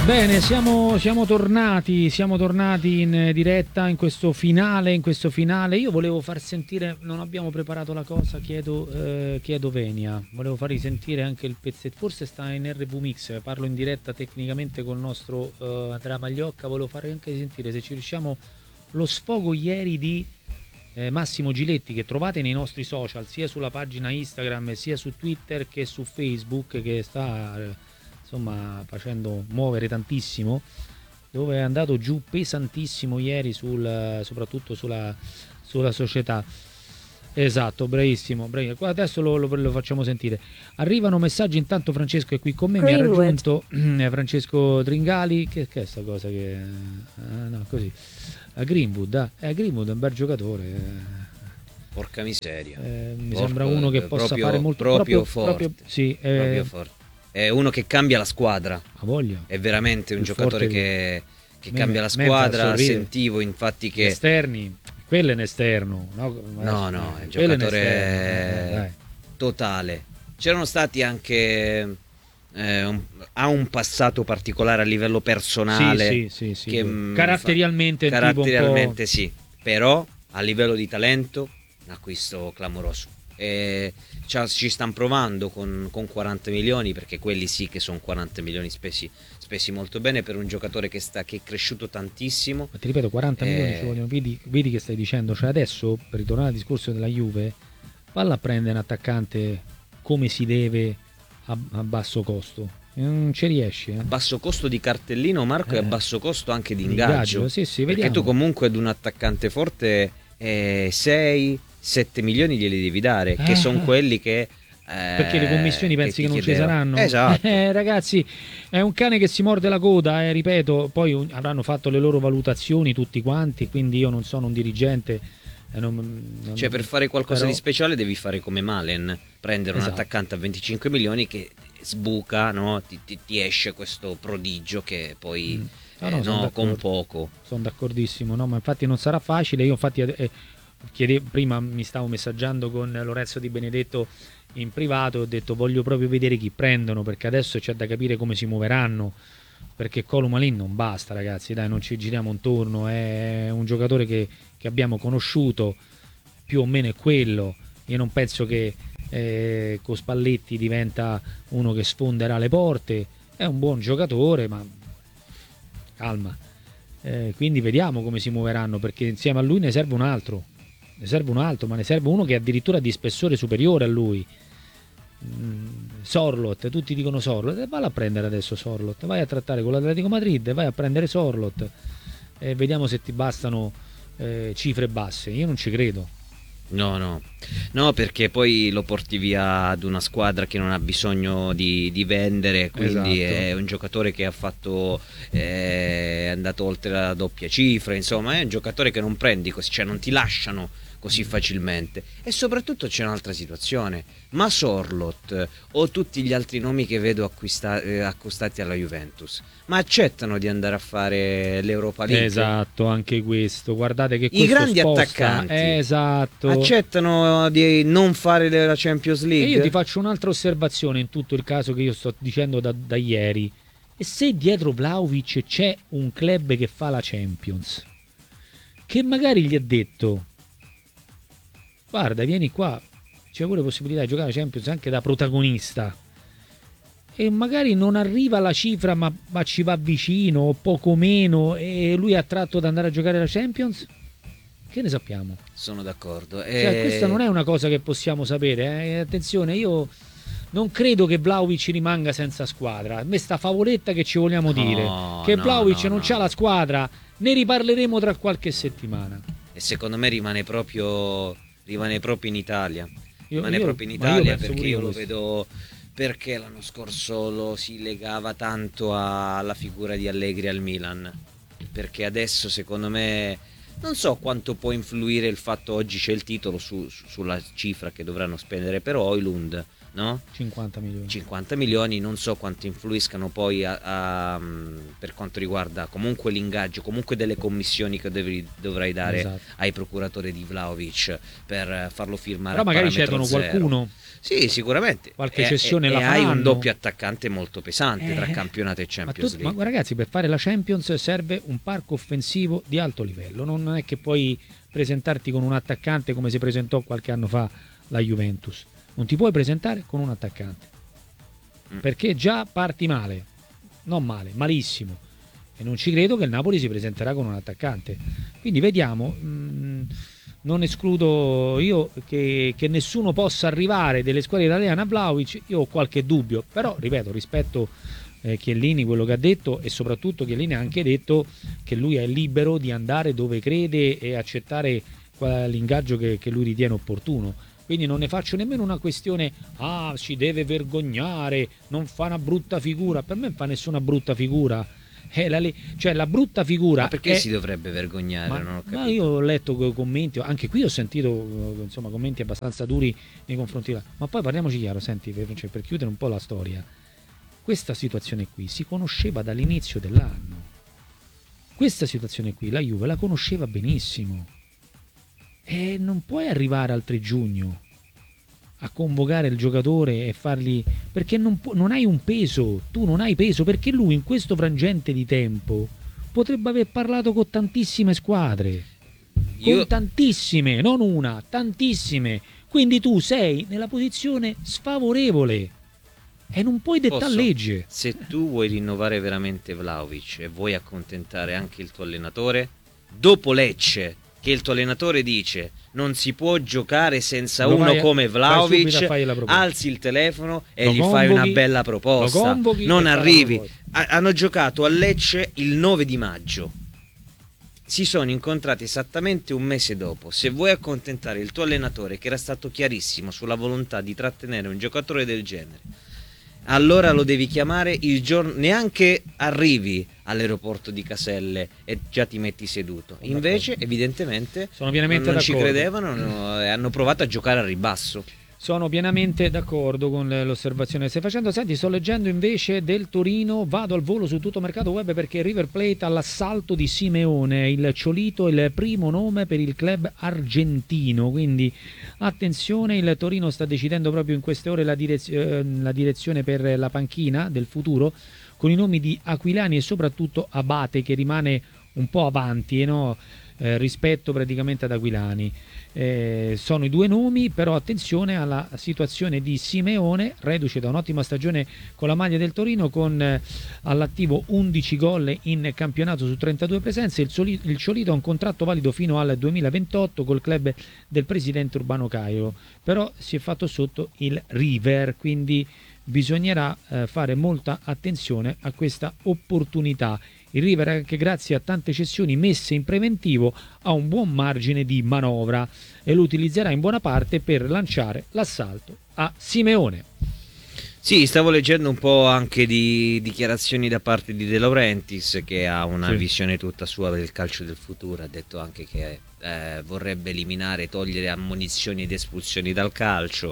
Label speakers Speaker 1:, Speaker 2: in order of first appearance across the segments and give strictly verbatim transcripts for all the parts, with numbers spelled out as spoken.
Speaker 1: Bene, siamo, siamo tornati, siamo tornati in diretta in questo finale, in questo finale. Io volevo far sentire, non abbiamo preparato la cosa, chiedo, eh, chiedo venia. Volevo farvi sentire anche il pezzetto, forse sta in R V Mix, parlo in diretta tecnicamente col nostro eh, Andrea Magliocca. Volevo farvi anche sentire, se ci riusciamo, lo sfogo ieri di eh, Massimo Giletti, che trovate nei nostri social, sia sulla pagina Instagram, sia su Twitter che su Facebook, che sta... Eh, insomma facendo muovere tantissimo, dove è andato giù pesantissimo ieri sul, soprattutto sulla, sulla società. Esatto, bravissimo, bravissimo. Qua adesso lo, lo, lo facciamo sentire. Arrivano messaggi, intanto Francesco è qui con me, Greenwood. Mi ha raggiunto eh, Francesco Tringali. Che, che è sta cosa che... Ah, no, così. A Greenwood, ah. eh, Greenwood è un bel giocatore.
Speaker 2: Porca miseria.
Speaker 1: Eh, mi
Speaker 2: Porco,
Speaker 1: sembra uno che possa
Speaker 2: proprio,
Speaker 1: fare molto...
Speaker 2: Proprio,
Speaker 1: proprio
Speaker 2: forte.
Speaker 1: Proprio, sì, eh,
Speaker 2: proprio forte. È uno che cambia la squadra.
Speaker 1: A voglia.
Speaker 2: È veramente un
Speaker 1: Il
Speaker 2: giocatore che, che
Speaker 1: me,
Speaker 2: cambia la squadra. Sentivo infatti che...
Speaker 1: Esterni, quello è un esterno. No,
Speaker 2: no, no è un giocatore
Speaker 1: eh,
Speaker 2: totale. C'erano stati anche... Eh, un, ha un passato particolare a livello personale.
Speaker 1: Sì, sì, sì,
Speaker 2: che
Speaker 1: sì. Caratterialmente,
Speaker 2: fa, caratterialmente
Speaker 1: tipo un
Speaker 2: sì. Però a livello di talento, un acquisto clamoroso. E ci stanno provando con, con quaranta milioni, perché quelli sì che sono quaranta milioni spesi, spesi molto bene per un giocatore che, sta, che è cresciuto tantissimo.
Speaker 1: Ma ti ripeto, quaranta
Speaker 2: e...
Speaker 1: milioni ci vogliono. Vedi, vedi che stai dicendo, cioè adesso, per ritornare al discorso della Juve, valla a prendere un attaccante come si deve a, a basso costo, non ci riesci, eh?
Speaker 2: A basso costo di cartellino, Marco, eh, e a basso costo anche di ingaggio,
Speaker 1: ingaggio sì, sì,
Speaker 2: perché tu comunque ad un attaccante forte eh, sei sette milioni glieli devi dare, eh. che sono quelli che... Eh,
Speaker 1: perché le commissioni pensi che, che non ci saranno?
Speaker 2: Esatto.
Speaker 1: Eh, ragazzi, è un cane che si morde la coda, eh, ripeto, poi un, avranno fatto le loro valutazioni tutti quanti, quindi io non sono un dirigente. Eh, non, non,
Speaker 2: cioè per fare qualcosa
Speaker 1: però...
Speaker 2: di speciale devi fare come Malen, prendere esatto. un attaccante a venticinque milioni che sbuca, no? ti, ti, ti esce questo prodigio che poi... Mm. No, no, eh, no con poco.
Speaker 1: Sono d'accordissimo, no? Ma infatti non sarà facile, io infatti... Eh, Chiede, prima mi stavo messaggiando con Lorenzo Di Benedetto in privato, ho detto voglio proprio vedere chi prendono, perché adesso c'è da capire come si muoveranno, perché Kolomalin non basta, ragazzi, dai, non ci giriamo intorno, è un giocatore che, che abbiamo conosciuto, più o meno è quello. Io non penso che eh, con Spalletti diventa uno che sfonderà le porte, è un buon giocatore, ma calma, eh, quindi vediamo come si muoveranno, perché insieme a lui ne serve un altro. Ne serve un altro, ma ne serve uno che è addirittura di spessore superiore a lui. Mm, Sorlot, tutti dicono Sorlot, e vai a prendere adesso Sorlot, vai a trattare con l'Atletico Madrid, vai a prendere Sorlot e vediamo se ti bastano eh, cifre basse. Io non ci credo.
Speaker 2: No, no, no, perché poi lo porti via ad una squadra che non ha bisogno di, di vendere, quindi esatto. È un giocatore che ha fatto, eh, è andato oltre la doppia cifra, insomma è un giocatore che non prendi così, cioè non ti lasciano così facilmente. E soprattutto c'è un'altra situazione, ma Sorlot o tutti gli altri nomi che vedo acquista- eh, accostati alla Juventus, ma accettano di andare a fare l'Europa League?
Speaker 1: Esatto, anche questo, guardate che questo
Speaker 2: i grandi
Speaker 1: sposta,
Speaker 2: attaccanti
Speaker 1: esatto,
Speaker 2: accettano di non fare la Champions League.
Speaker 1: E io ti faccio un'altra osservazione in tutto il caso che io sto dicendo da, da ieri: e se dietro Vlahovic c'è un club che fa la Champions, che magari gli ha detto guarda vieni qua, c'è pure possibilità di giocare la Champions anche da protagonista, e magari non arriva alla cifra ma, ma ci va vicino o poco meno, e lui è attratto ad andare a giocare la Champions, che ne sappiamo?
Speaker 2: Sono d'accordo.
Speaker 1: Cioè,
Speaker 2: e...
Speaker 1: questa non è una cosa che possiamo sapere, eh? Attenzione, io non credo che Vlahovic rimanga senza squadra. A me sta favoletta che ci vogliamo
Speaker 2: no,
Speaker 1: dire che
Speaker 2: no,
Speaker 1: Vlahovic
Speaker 2: no,
Speaker 1: non
Speaker 2: no.
Speaker 1: c'ha la squadra, ne riparleremo tra qualche settimana.
Speaker 2: E secondo me rimane proprio rimane proprio in Italia.
Speaker 1: Io,
Speaker 2: rimane
Speaker 1: io,
Speaker 2: proprio in Italia
Speaker 1: io
Speaker 2: perché io lo
Speaker 1: questo.
Speaker 2: vedo, perché l'anno scorso lo si legava tanto alla figura di Allegri al Milan, perché adesso secondo me non so quanto può influire il fatto oggi c'è il titolo su, su, sulla cifra che dovranno spendere per Højlund, no?
Speaker 1: cinquanta milioni.
Speaker 2: cinquanta milioni, non so quanto influiscano poi a, a, per quanto riguarda comunque l'ingaggio, comunque delle commissioni che devi, dovrai dare esatto. ai procuratori di Vlahovic per farlo firmare.
Speaker 1: Però magari cedono qualcuno.
Speaker 2: Sì, sicuramente.
Speaker 1: Qualche cessione
Speaker 2: e,
Speaker 1: la
Speaker 2: e
Speaker 1: fanno.
Speaker 2: hai un doppio attaccante molto pesante
Speaker 1: eh,
Speaker 2: tra campionato e Champions
Speaker 1: ma tu,
Speaker 2: League.
Speaker 1: Ma ragazzi, per fare la Champions serve un parco offensivo di alto livello. Non è che puoi presentarti con un attaccante come si presentò qualche anno fa la Juventus. Non ti puoi presentare con un attaccante. Mm. Perché già parti male. Non male, malissimo. E non ci credo che il Napoli si presenterà con un attaccante. Quindi vediamo... Mh, non escludo io che, che nessuno possa arrivare delle squadre italiane a Vlahovic, io ho qualche dubbio, però ripeto, rispetto eh, Chiellini, quello che ha detto, e soprattutto Chiellini ha anche detto che lui è libero di andare dove crede e accettare l'ingaggio che, che lui ritiene opportuno. Quindi non ne faccio nemmeno una questione, ah, si deve vergognare, non fa una brutta figura. Per me non fa nessuna brutta figura. È la, cioè la brutta figura.
Speaker 2: Ma perché
Speaker 1: è...
Speaker 2: si dovrebbe vergognare?
Speaker 1: Ma,
Speaker 2: non ho capito.
Speaker 1: Ma io ho letto commenti, anche qui ho sentito insomma commenti abbastanza duri nei confronti. Ma poi parliamoci chiaro, senti, per, cioè, per chiudere un po' la storia, questa situazione qui si conosceva dall'inizio dell'anno. Questa situazione qui la Juve la conosceva benissimo. E non puoi arrivare al tre giugno a convocare il giocatore e fargli, perché non, pu- non hai un peso, tu non hai peso, perché lui in questo frangente di tempo potrebbe aver parlato con tantissime squadre, Io... con tantissime, non una, tantissime, quindi tu sei nella posizione sfavorevole e non puoi dettare legge.
Speaker 2: Se tu vuoi rinnovare veramente Vlahovic e vuoi accontentare anche il tuo allenatore, dopo Lecce, che il tuo allenatore dice non si può giocare senza lo uno vai, come Vlahovic, alzi il telefono e lo gli convochi, fai una bella proposta. Non arrivi. Ha, hanno giocato a Lecce il nove di maggio. Si sono incontrati esattamente un mese dopo. Se vuoi accontentare il tuo allenatore, che era stato chiarissimo sulla volontà di trattenere un giocatore del genere, allora lo devi chiamare il giorno, neanche arrivi all'aeroporto di Caselle e già ti metti seduto. Invece evidentemente
Speaker 1: sono pienamente
Speaker 2: non, non
Speaker 1: d'accordo.
Speaker 2: ci credevano e hanno provato a giocare a ribasso.
Speaker 1: Sono pienamente d'accordo con l'osservazione che stai facendo. Senti, sto leggendo invece del Torino, vado al volo su tutto mercato web perché River Plate all'assalto di Simeone, il Ciolito è il primo nome per il club argentino, quindi attenzione, il Torino sta decidendo proprio in queste ore la, direz- la direzione per la panchina del futuro, con i nomi di Aquilani e soprattutto Abate, che rimane un po' avanti, eh, no? eh, rispetto praticamente ad Aquilani. Eh, sono i due nomi, però attenzione alla situazione di Simeone, reduce da un'ottima stagione con la maglia del Torino, con eh, all'attivo undici gol in campionato su trentadue presenze. Il, Soli- il Ciolito ha un contratto valido fino al duemilaventotto col club del presidente Urbano Caio, però si è fatto sotto il River, quindi bisognerà eh, fare molta attenzione a questa opportunità. Il River, anche grazie a tante cessioni messe in preventivo, ha un buon margine di manovra e lo utilizzerà in buona parte per lanciare l'assalto a Simeone.
Speaker 2: Sì, stavo leggendo un po' anche di dichiarazioni da parte di De Laurentiis, che ha una sì. visione tutta sua del calcio del futuro. Ha detto anche che eh, vorrebbe eliminare, togliere ammonizioni ed espulsioni dal calcio,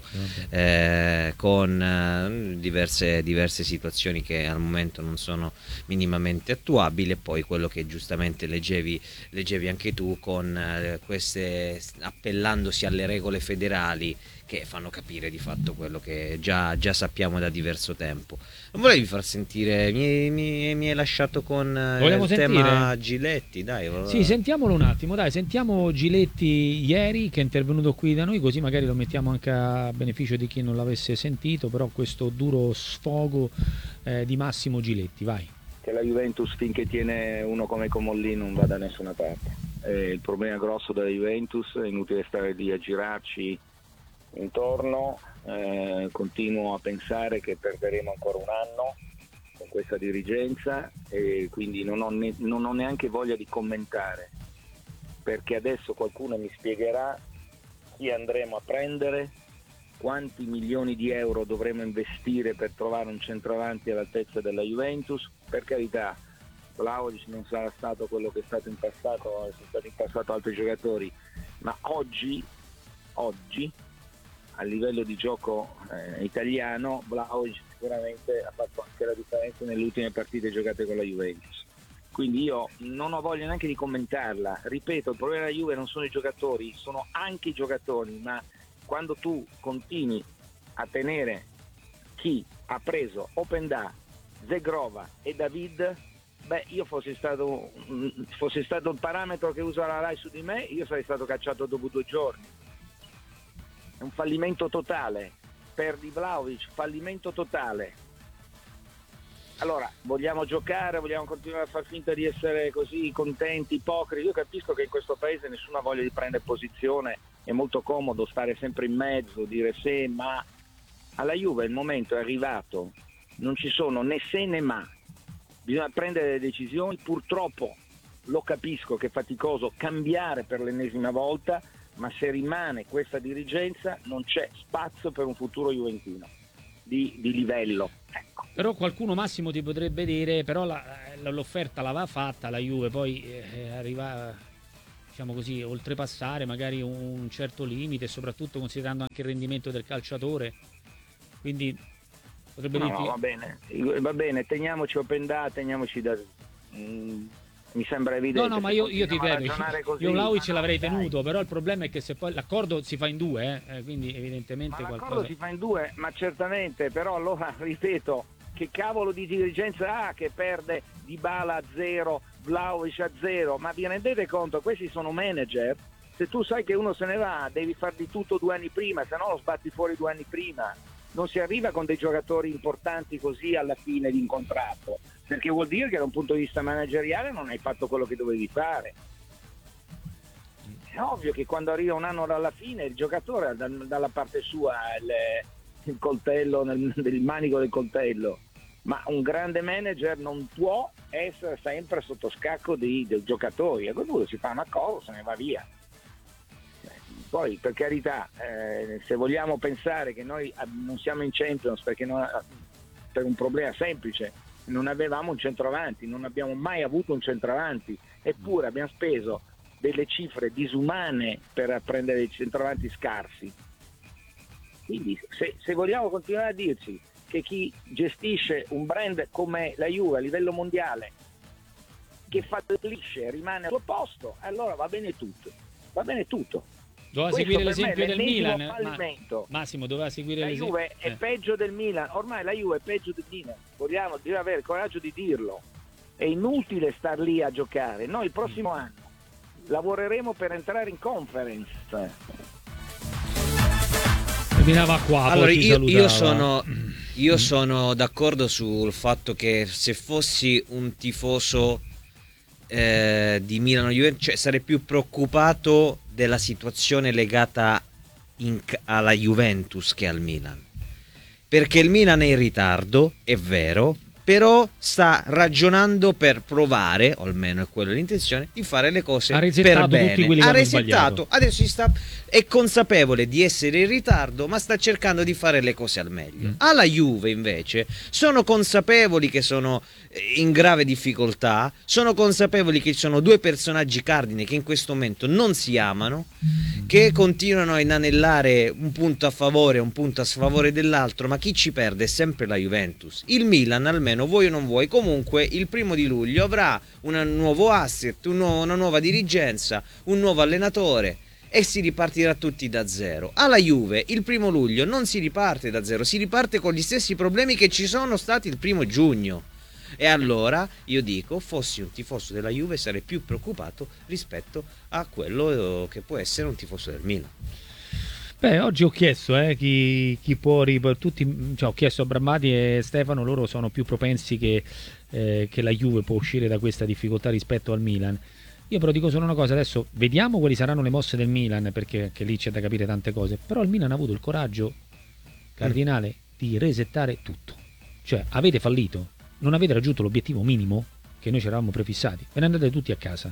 Speaker 2: eh, con eh, diverse, diverse situazioni che al momento non sono minimamente attuabili. E poi quello che giustamente leggevi, leggevi anche tu, con eh, queste, appellandosi alle regole federali, che fanno capire di fatto quello che già, già sappiamo da diverso tempo. Non volevi far sentire, mi, mi, mi hai lasciato con
Speaker 1: Vogliamo
Speaker 2: il
Speaker 1: sentire?
Speaker 2: tema Giletti, dai.
Speaker 1: Sì, sentiamolo un attimo, dai, sentiamo Giletti ieri, che è intervenuto qui da noi, così magari lo mettiamo anche a beneficio di chi non l'avesse sentito, però questo duro sfogo eh, di Massimo Giletti, vai.
Speaker 3: Che la Juventus, finché tiene uno come Comolli, non va da nessuna parte. Eh, il problema grosso della Juventus, è inutile stare lì a girarci intorno, eh, continuo a pensare che perderemo ancora un anno con questa dirigenza e quindi non ho, ne- non ho neanche voglia di commentare, perché adesso qualcuno mi spiegherà chi andremo a prendere, quanti milioni di euro dovremo investire per trovare un centravanti all'altezza della Juventus. Per carità, Vlahovic non sarà stato quello che è stato in passato, sono stati in passato altri giocatori, ma oggi oggi a livello di gioco eh, italiano, Vlahovic sicuramente ha fatto anche la differenza nelle ultime partite giocate con la Juventus. Quindi io non ho voglia neanche di commentarla. Ripeto, il problema della Juve non sono i giocatori, sono anche i giocatori, ma quando tu continui a tenere chi ha preso Openda, Zegrova e David, beh, io fossi stato fosse stato il parametro che usa la Rai su di me, io sarei stato cacciato dopo due giorni. È un fallimento totale. Perdi Vlahovic, fallimento totale. Allora, vogliamo giocare, vogliamo continuare a far finta di essere così contenti, ipocriti? Io capisco che in questo paese nessuno ha voglia di prendere posizione, è molto comodo stare sempre in mezzo, dire se, ma alla Juve il momento è arrivato, non ci sono né se né ma, bisogna prendere delle decisioni, purtroppo lo capisco che è faticoso cambiare per l'ennesima volta, ma se rimane questa dirigenza non c'è spazio per un futuro juventino di, di livello. Ecco.
Speaker 1: Però qualcuno, Massimo, ti potrebbe dire però la, l'offerta l'aveva fatta la Juve, poi eh, arriva, diciamo così, oltrepassare magari un certo limite, soprattutto considerando anche il rendimento del calciatore, quindi potrebbe
Speaker 3: no,
Speaker 1: dirti...
Speaker 3: no, va bene, va bene, teniamoci Openda, teniamoci da... Mm, mi sembra evidente.
Speaker 1: No, no, ma io, io ti vedo, io Vlahovic ce l'avrei
Speaker 3: no,
Speaker 1: tenuto,
Speaker 3: dai.
Speaker 1: Però il problema è che se poi l'accordo si fa in due, eh, quindi evidentemente
Speaker 3: ma
Speaker 1: qualcosa...
Speaker 3: l'accordo si fa in due, ma certamente, però allora, ripeto, che cavolo di dirigenza ha che perde Dybala a zero, Vlahovic a zero, ma vi rendete conto, questi sono manager, se tu sai che uno se ne va devi far di tutto due anni prima, se no lo sbatti fuori due anni prima, non si arriva con dei giocatori importanti così alla fine di un contratto, perché vuol dire che da un punto di vista manageriale non hai fatto quello che dovevi fare. È ovvio che quando arriva un anno dalla fine il giocatore ha da, dalla parte sua il, il coltello, nel, il manico del coltello, ma un grande manager non può essere sempre sotto scacco dei, dei giocatori, a quel punto si fa una cosa, se ne va via. Poi, per carità, eh, se vogliamo pensare che noi non siamo in Champions perché non, per un problema semplice, non avevamo un centravanti, non abbiamo mai avuto un centravanti, eppure abbiamo speso delle cifre disumane per prendere i centravanti scarsi. Quindi se, se vogliamo continuare a dirci che chi gestisce un brand come la Juve a livello mondiale, che fa le lisce, rimane al suo posto, allora va bene tutto, va bene tutto.
Speaker 1: Doveva
Speaker 3: Questo
Speaker 1: seguire l'esempio del Milan,
Speaker 3: ma,
Speaker 1: Massimo doveva seguire
Speaker 3: la
Speaker 1: l'esempio.
Speaker 3: Juve è
Speaker 1: eh.
Speaker 3: peggio del Milan, ormai la Juve è peggio del Milan, vogliamo deve avere il coraggio di dirlo, è inutile star lì a giocare, noi il prossimo anno lavoreremo per entrare in conference.
Speaker 1: Terminava qua.
Speaker 2: Allora io, io sono io sono d'accordo sul fatto che se fossi un tifoso eh, di Milano Juventus, cioè, sarei più preoccupato della situazione legata in, alla Juventus che al Milan, perché il Milan è in ritardo, è vero, però sta ragionando per provare, o almeno è quella l'intenzione, di fare le cose
Speaker 1: ha
Speaker 2: per bene.
Speaker 1: Tutti quelli che
Speaker 2: ha
Speaker 1: hanno
Speaker 2: resettato,
Speaker 1: sbagliato.
Speaker 2: adesso si sta, è consapevole di essere in ritardo, ma sta cercando di fare le cose al meglio. Mm. Alla Juve invece sono consapevoli che sono in grave difficoltà, sono consapevoli che ci sono due personaggi cardine che in questo momento non si amano, che continuano a inanellare un punto a favore, un punto a sfavore dell'altro, ma chi ci perde è sempre la Juventus. Il Milan, almeno vuoi o non vuoi, comunque il primo di luglio avrà un nuovo asset, un nuovo, una nuova dirigenza, un nuovo allenatore e si ripartirà tutti da zero. Alla Juve il primo luglio non si riparte da zero, si riparte con gli stessi problemi che ci sono stati il primo giugno. E allora io dico, fossi un tifoso della Juve sarei più preoccupato rispetto a quello che può essere un tifoso del Milan.
Speaker 1: Beh, oggi ho chiesto eh, chi, chi può rip- tutti, cioè, ho chiesto a Brammati e Stefano, loro sono più propensi che, eh, che la Juve può uscire da questa difficoltà rispetto al Milan. Io però dico solo una cosa, adesso vediamo quali saranno le mosse del Milan, perché che lì c'è da capire tante cose, però il Milan ha avuto il coraggio cardinale mm. di resettare tutto, cioè avete fallito, non avete raggiunto l'obiettivo minimo che noi ci eravamo prefissati, ve ne andate tutti a casa.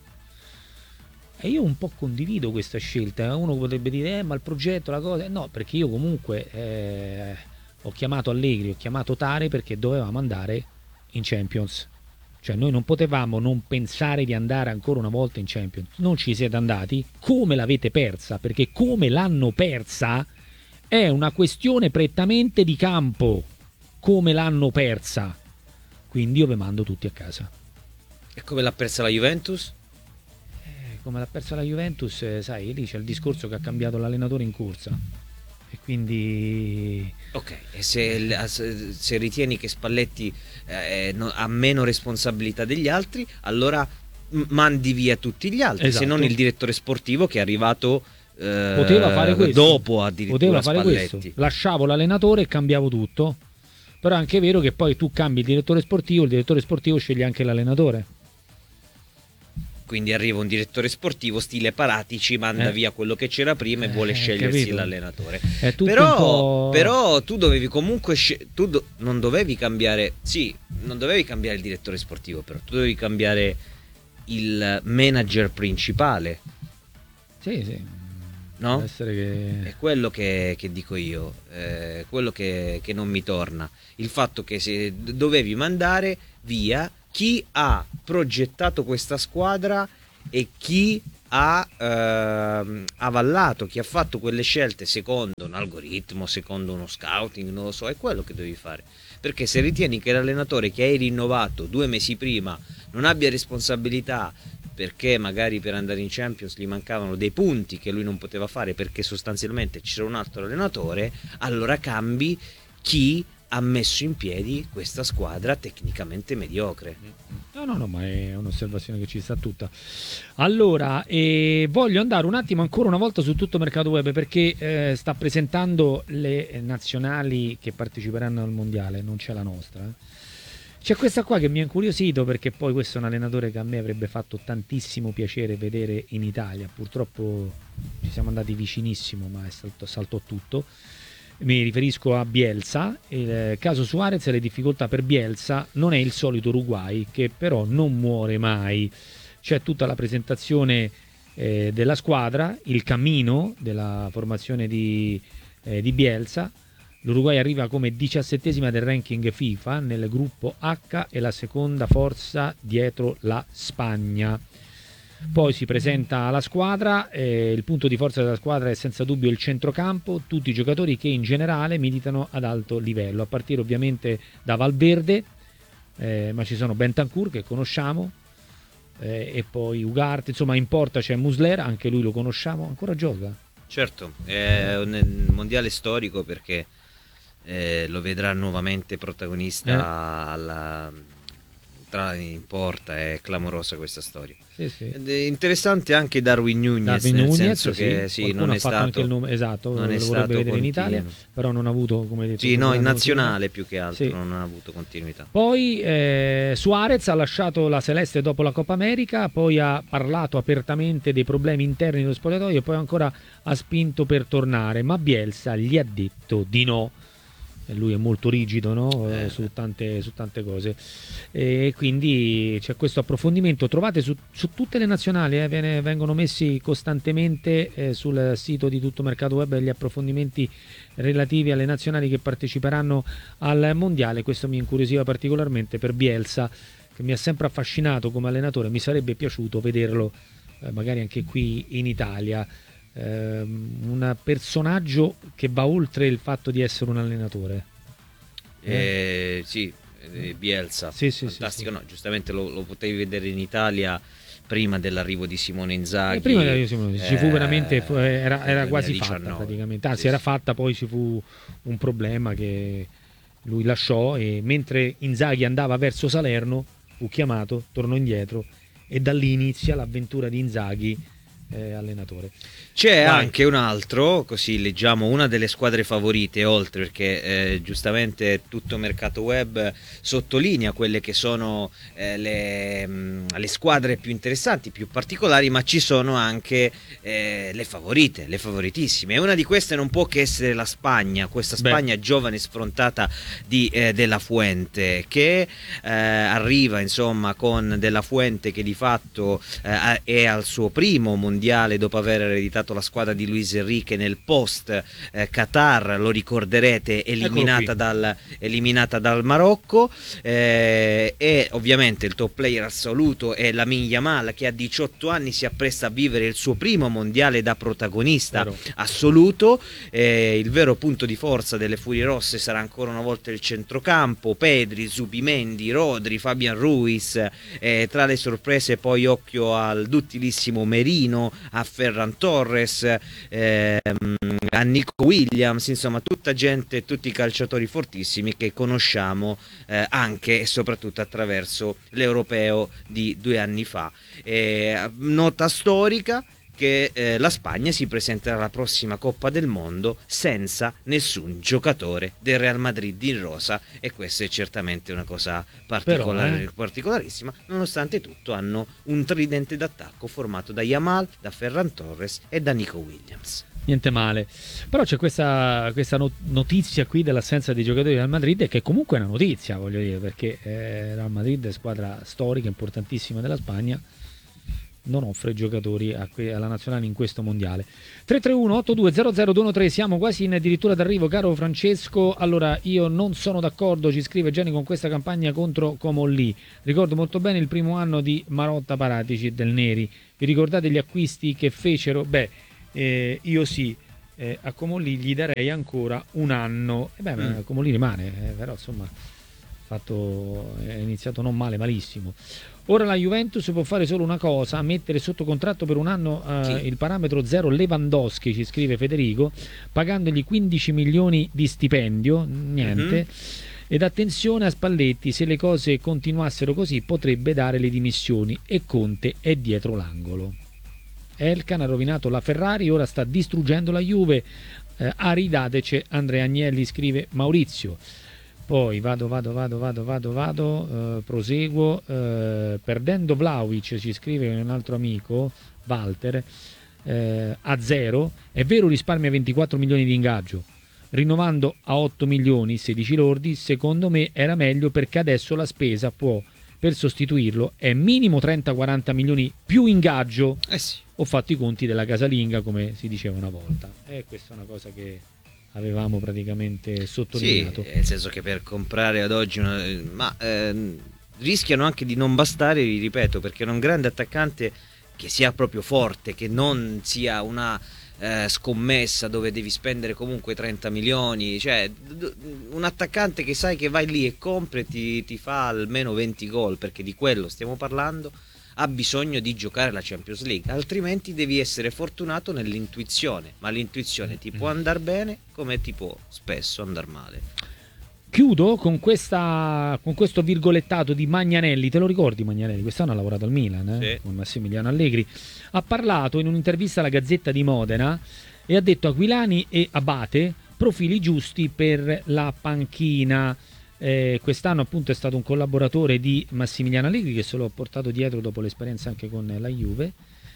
Speaker 1: E io un po' condivido questa scelta. Uno potrebbe dire eh, ma il progetto, la cosa, no, perché io comunque eh, ho chiamato Allegri, ho chiamato Tare perché dovevamo andare in Champions, cioè noi non potevamo non pensare di andare ancora una volta in Champions. Non ci siete andati, come l'avete persa, perché come l'hanno persa è una questione prettamente di campo, come l'hanno persa, quindi io vi mando tutti a casa.
Speaker 2: E come l'ha persa la Juventus?
Speaker 1: Eh, come l'ha persa la Juventus, eh, sai, lì c'è il discorso che ha cambiato l'allenatore in corsa, e quindi...
Speaker 2: Ok, e se, se ritieni che Spalletti eh, no, ha meno responsabilità degli altri, allora mandi via tutti gli altri,
Speaker 1: esatto.
Speaker 2: Se non il direttore sportivo che è arrivato eh,
Speaker 1: poteva fare questo,
Speaker 2: dopo addirittura
Speaker 1: poteva fare
Speaker 2: Spalletti.
Speaker 1: questo. Lasciavo l'allenatore e cambiavo tutto, però è anche vero che poi tu cambi il direttore sportivo, il direttore sportivo sceglie anche l'allenatore.
Speaker 2: Quindi arriva un direttore sportivo stile Paratici, manda
Speaker 1: eh.
Speaker 2: via quello che c'era prima e vuole
Speaker 1: eh,
Speaker 2: scegliersi
Speaker 1: capito.
Speaker 2: l'allenatore.
Speaker 1: Però,
Speaker 2: però tu dovevi comunque sce- tu do- non dovevi cambiare, sì, non dovevi cambiare il direttore sportivo, però tu dovevi cambiare il manager principale.
Speaker 1: Sì, sì.
Speaker 2: No?
Speaker 1: Può essere che...
Speaker 2: È quello che, che dico io, eh, quello che, che non mi torna. Il fatto che se dovevi mandare via chi ha progettato questa squadra e chi ha eh, avallato, chi ha fatto quelle scelte secondo un algoritmo, secondo uno scouting, non lo so, è quello che devi fare. Perché se ritieni che l'allenatore che hai rinnovato due mesi prima non abbia responsabilità, perché magari per andare in Champions gli mancavano dei punti che lui non poteva fare perché sostanzialmente c'era un altro allenatore, allora cambi chi ha messo in piedi questa squadra tecnicamente mediocre.
Speaker 1: No, no, no, ma è un'osservazione che ci sta tutta. Allora, eh, voglio andare un attimo ancora una volta su Tutto Mercato Web, perché eh, sta presentando le nazionali che parteciperanno al mondiale, non c'è la nostra. Eh. C'è questa qua che mi ha incuriosito, perché poi questo è un allenatore che a me avrebbe fatto tantissimo piacere vedere in Italia. Purtroppo ci siamo andati vicinissimo, ma è salto, saltò tutto. Mi riferisco a Bielsa. Il caso Suarez e le difficoltà per Bielsa non è il solito Uruguay, che però non muore mai. C'è tutta la presentazione eh, della squadra, il cammino della formazione di, eh, di Bielsa. L'Uruguay arriva come diciassettesima del ranking FIFA nel gruppo H e la seconda forza dietro la Spagna. Poi si presenta la squadra, eh, il punto di forza della squadra è senza dubbio il centrocampo, tutti i giocatori che in generale militano ad alto livello, a partire ovviamente da Valverde, eh, ma ci sono Bentancur che conosciamo, eh, e poi Ugarte, insomma in porta c'è Muslera, anche lui lo conosciamo, ancora gioca.
Speaker 2: Certo, è un mondiale storico perché eh, lo vedrà nuovamente protagonista
Speaker 1: eh.
Speaker 2: alla... in porta. È clamorosa questa storia.
Speaker 1: Sì, sì.
Speaker 2: Ed è interessante anche Darwin Núñez,
Speaker 1: Darwin
Speaker 2: nel
Speaker 1: Núñez,
Speaker 2: senso che
Speaker 1: sì,
Speaker 2: sì, non è
Speaker 1: ha fatto
Speaker 2: stato
Speaker 1: anche il nome, esatto,
Speaker 2: non
Speaker 1: lo
Speaker 2: è
Speaker 1: vorrebbe
Speaker 2: stato
Speaker 1: vedere in
Speaker 2: continuo.
Speaker 1: Italia, però non ha avuto, come detto,
Speaker 2: sì, no, in nazionale
Speaker 1: continuità.
Speaker 2: più che altro,
Speaker 1: sì.
Speaker 2: non ha avuto continuità.
Speaker 1: Poi eh, Suarez ha lasciato la Celeste dopo la Coppa America, poi ha parlato apertamente dei problemi interni dello spogliatoio e poi ancora ha spinto per tornare, ma Bielsa gli ha detto di no. E lui è molto rigido, no? eh. su, tante, su tante cose, e quindi c'è questo approfondimento. Trovate su, su tutte le nazionali, eh, viene, vengono messi costantemente eh, sul sito di Tutto Mercato Web gli approfondimenti relativi alle nazionali che parteciperanno al mondiale. Questo mi incuriosiva particolarmente per Bielsa, che mi ha sempre affascinato come allenatore. Mi sarebbe piaciuto vederlo eh, magari anche qui in Italia. Un personaggio che va oltre il fatto di essere un allenatore.
Speaker 2: Eh, eh, sì, eh, Bielsa,
Speaker 1: sì, sì,
Speaker 2: fantastico.
Speaker 1: Sì, sì.
Speaker 2: No, giustamente lo, lo potevi vedere in Italia prima dell'arrivo di Simone Inzaghi.
Speaker 1: E prima dell'arrivo di Simone Inzaghi,
Speaker 2: eh,
Speaker 1: ci fu veramente, fu, era, era quasi
Speaker 2: duemiladiciannove.
Speaker 1: fatta praticamente. Anzi,
Speaker 2: sì,
Speaker 1: era
Speaker 2: sì.
Speaker 1: fatta, poi ci fu un problema che lui lasciò, e mentre Inzaghi andava verso Salerno fu chiamato, tornò indietro, e da lì inizia l'avventura di Inzaghi eh, allenatore.
Speaker 2: C'è
Speaker 1: Vai.
Speaker 2: anche un altro, così leggiamo, una delle squadre favorite, oltre, perché eh, giustamente Tutto Mercato Web sottolinea quelle che sono eh, le, mh, le squadre più interessanti, più particolari, ma ci sono anche eh, le favorite, le favoritissime, e una di queste non può che essere la Spagna, questa Spagna Beh. giovane sfrontata di eh, De La Fuente, che eh, arriva insomma con De La Fuente che di fatto eh, è al suo primo mondiale mondiale dopo aver ereditato la squadra di Luis Enrique nel post eh, Qatar, lo ricorderete, eliminata dal, eliminata dal Marocco, eh, e ovviamente il top player assoluto è Lamine Yamal, che a diciotto anni si appresta a vivere il suo primo mondiale da protagonista Vero. assoluto. Eh, il vero punto di forza delle Furie Rosse sarà ancora una volta il centrocampo: Pedri, Zubimendi, Rodri, Fabian Ruiz, eh, tra le sorprese poi occhio al duttilissimo Merino, a Ferran Torres, eh, a Nico Williams, insomma tutta gente, tutti i calciatori fortissimi che conosciamo eh, anche e soprattutto attraverso l'Europeo di due anni fa. Eh, nota storica che eh, la Spagna si presenterà alla prossima Coppa del Mondo senza nessun giocatore del Real Madrid in rosa, e questa è certamente una cosa particolare, Però, eh. particolarissima. Nonostante tutto hanno un tridente d'attacco formato da Yamal, da Ferran Torres e da Nico Williams.
Speaker 1: Niente male, però c'è questa, questa notizia qui dell'assenza dei giocatori del Madrid, che comunque è una notizia, voglio dire, perché eh, Real Madrid è squadra storica importantissima della Spagna, non offre giocatori a que- alla nazionale in questo mondiale. Tre tre uno otto due zero zero due uno tre, siamo quasi in addirittura d'arrivo, caro Francesco. Allora, io non sono d'accordo, ci scrive Gianni, con questa campagna contro Comolli. Ricordo molto bene il primo anno di Marotta, Paratici, Del Neri. Vi ricordate gli acquisti che fecero? Beh, eh, io sì, eh, a Comolli gli darei ancora un anno. E beh, mm. Comolli rimane, eh, però insomma fatto, è iniziato non male, malissimo. Ora la Juventus può fare solo una cosa: mettere sotto contratto per un anno uh, sì. il parametro zero Lewandowski, ci scrive Federico, pagandogli quindici milioni di stipendio, niente. Mm-hmm. Ed attenzione a Spalletti, se le cose continuassero così potrebbe dare le dimissioni, e Conte è dietro l'angolo. Elkan ha rovinato la Ferrari, ora sta distruggendo la Juve. Eh, aridateci, Andrea Agnelli, scrive Maurizio. Poi vado, vado, vado, vado, vado, vado, eh, proseguo, eh, perdendo Vlahovic, ci scrive un altro amico, Walter, eh, a zero, è vero risparmia ventiquattro milioni di ingaggio, rinnovando a otto milioni, sedici lordi, secondo me era meglio, perché adesso la spesa può, per sostituirlo, è minimo trenta quaranta milioni più ingaggio,
Speaker 2: eh sì.
Speaker 1: Ho fatto i conti della casalinga, come si diceva una volta, e questa è una cosa che avevamo praticamente sottolineato.
Speaker 2: Sì, nel senso che per comprare ad oggi una, ma eh, rischiano anche di non bastare, vi ripeto, perché un grande attaccante che sia proprio forte, che non sia una eh, scommessa dove devi spendere comunque trenta milioni, cioè d- un attaccante che sai che vai lì e compri e ti, ti fa almeno venti gol, perché di quello stiamo parlando, ha bisogno di giocare la Champions League, altrimenti devi essere fortunato nell'intuizione, ma l'intuizione ti può andare bene come ti può spesso andare male.
Speaker 1: Chiudo con, questa, con questo virgolettato di Magnanelli. Te lo ricordi Magnanelli? Quest'anno ha lavorato al Milan, eh?
Speaker 2: Sì.
Speaker 1: Con Massimiliano Allegri. Ha parlato in un'intervista alla Gazzetta di Modena e ha detto: Aquilani e Abate, profili giusti per la panchina. Eh, quest'anno appunto è stato un collaboratore di Massimiliano Allegri, che se lo ha portato dietro dopo l'esperienza anche con la Juve,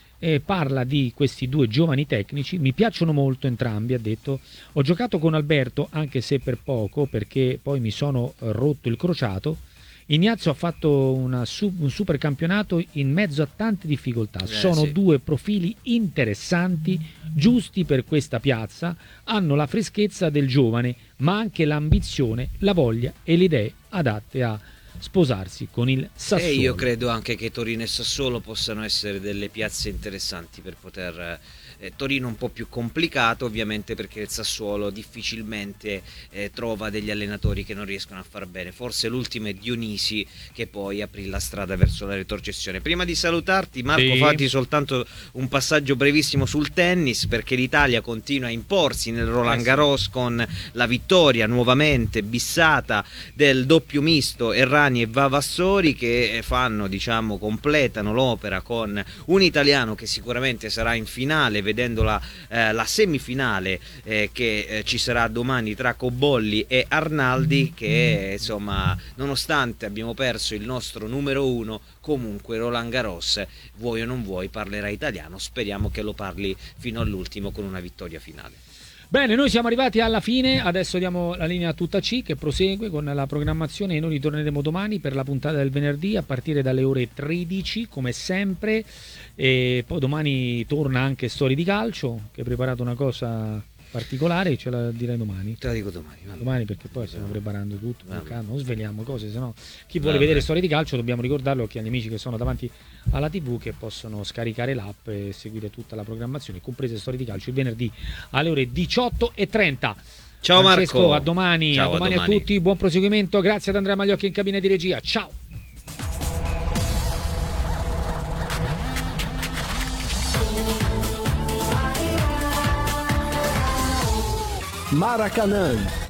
Speaker 1: e parla di questi due giovani tecnici. Mi piacciono molto entrambi, ha detto. Ho giocato con Alberto, anche se per poco, perché poi mi sono rotto il crociato. Ignazio ha fatto una, un super campionato in mezzo a tante difficoltà.
Speaker 2: Eh,
Speaker 1: Sono
Speaker 2: sì.
Speaker 1: due profili interessanti, giusti per questa piazza, hanno la freschezza del giovane, ma anche l'ambizione, la voglia e le idee adatte a sposarsi con il Sassuolo.
Speaker 2: E io credo anche che Torino e Sassuolo possano essere delle piazze interessanti per poter... Eh, Torino un po' più complicato ovviamente, perché il Sassuolo difficilmente eh, trova degli allenatori che non riescono a far bene. Forse l'ultimo è Dionisi, che poi aprì la strada verso la retrocessione. Prima di salutarti, Marco,
Speaker 1: sì.
Speaker 2: fatti soltanto un passaggio brevissimo sul tennis, perché l'Italia continua a imporsi nel Roland Garros con la vittoria nuovamente bissata del doppio misto Errani e Vavassori, che fanno, diciamo, completano l'opera con un italiano che sicuramente sarà in finale, vedendo la, eh, la semifinale eh, che eh, ci sarà domani tra Cobolli e Arnaldi, che insomma, nonostante abbiamo perso il nostro numero uno, comunque Roland Garros, vuoi o non vuoi, parlerà italiano. Speriamo che lo parli fino all'ultimo con una vittoria finale.
Speaker 1: Bene, noi siamo arrivati alla fine, adesso diamo la linea a tutta C che prosegue con la programmazione e noi ritorneremo domani per la puntata del venerdì a partire dalle ore tredici come sempre, e poi domani torna anche Storie di Calcio, che hai preparato una cosa particolare, ce la direi domani.
Speaker 2: Te la dico domani. Vabbè.
Speaker 1: Domani perché poi stiamo preparando tutto, non sveliamo cose, sennò chi vuole
Speaker 2: Vabbè.
Speaker 1: vedere Storie di Calcio dobbiamo ricordarlo che agli amici che sono davanti alla tivù che possono scaricare l'app e seguire tutta la programmazione, comprese Storie di Calcio, il venerdì alle ore diciotto e trenta.
Speaker 2: Ciao
Speaker 1: Francesco,
Speaker 2: Marco.
Speaker 1: a domani,
Speaker 2: Ciao,
Speaker 1: a domani
Speaker 2: a
Speaker 1: a
Speaker 2: domani.
Speaker 1: tutti, buon proseguimento, grazie ad Andrea Magliocchi in cabina di regia, ciao.
Speaker 4: Maracanã